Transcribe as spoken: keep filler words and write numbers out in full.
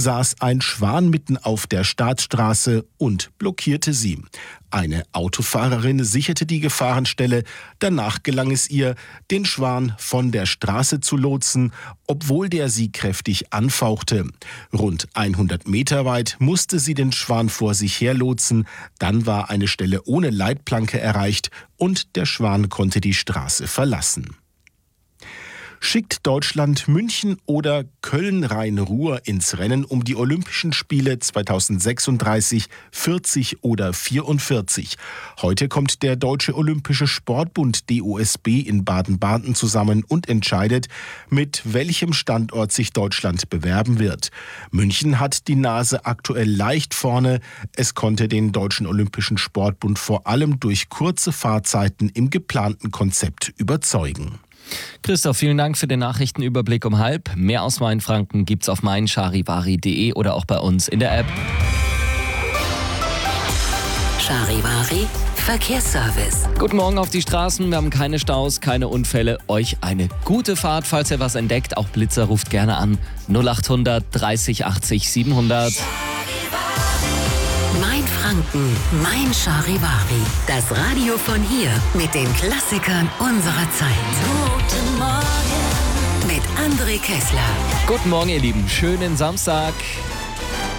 saß ein Schwan mitten auf der Staatsstraße und blockierte sie. Eine Autofahrerin sicherte die Gefahrenstelle. Danach gelang es ihr, den Schwan von der Straße zu lotsen, obwohl der sie kräftig anfauchte. Rund hundert Meter weit musste sie den Schwan vor sich her lotsen. Dann war eine Stelle ohne Leitplanke erreicht und der Schwan konnte die Straße verlassen. Schickt Deutschland München oder Köln-Rhein-Ruhr ins Rennen um die Olympischen Spiele zweitausendsechsunddreißig, vierzig oder vierundvierzig? Heute kommt der Deutsche Olympische Sportbund D O S B in Baden-Baden zusammen und entscheidet, mit welchem Standort sich Deutschland bewerben wird. München hat die Nase aktuell leicht vorne. Es konnte den Deutschen Olympischen Sportbund vor allem durch kurze Fahrzeiten im geplanten Konzept überzeugen. Christoph, vielen Dank für den Nachrichtenüberblick um halb. Mehr aus Mainfranken gibt's auf mein charivari punkt de oder auch bei uns in der App. Charivari Verkehrsservice. Guten Morgen auf die Straßen. Wir haben keine Staus, keine Unfälle. Euch eine gute Fahrt. Falls ihr was entdeckt, auch Blitzer, ruft gerne an. null achthundert dreißig achtzig siebenhundert. Mainfranken, mein Charivari. Das Radio von hier mit den Klassikern unserer Zeit. Guten Morgen mit André Kessler. Guten Morgen, ihr Lieben. Schönen Samstag.